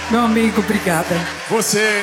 Meu amigo, obrigada. Você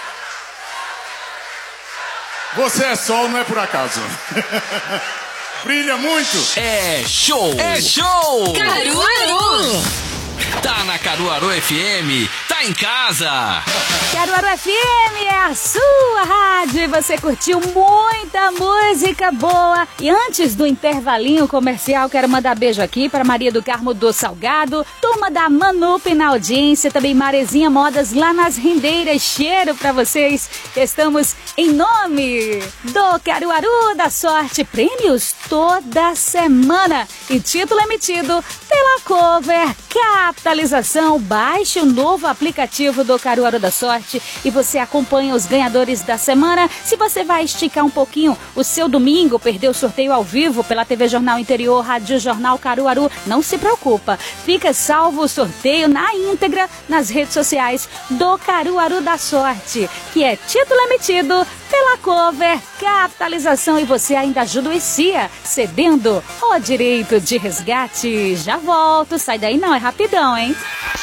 é sol, não é por acaso. Brilha muito. É show! É show! Caruaru! Tá na Caruaru FM, tá em casa. Caruaru FM é a sua rádio e você curtiu muita música boa. E antes do intervalinho comercial, quero mandar beijo aqui para Maria do Carmo do Salgado, turma da Manup na audiência, também Marezinha Modas lá nas Rendeiras. Cheiro para vocês. Estamos em nome do Caruaru da Sorte, prêmios toda semana e título emitido pela Cover Capitalização. Baixe o novo aplicativo do Caruaru da Sorte e você acompanha os ganhadores da semana. Se você vai esticar um pouquinho o seu domingo, perdeu o sorteio ao vivo pela TV Jornal Interior, Rádio Jornal Caruaru, não se preocupa. Fica salvo o sorteio na íntegra nas redes sociais do Caruaru da Sorte, que é título emitido pela Cover Capitalização, e você ainda ajuda o ICIA, cedendo o direito de resgate. Já volto, sai daí não, é rapidão, hein?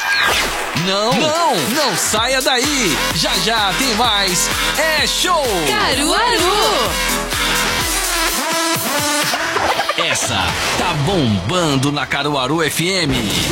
Não saia daí. Já tem mais. É show! Caruaru! Essa tá bombando na Caruaru FM.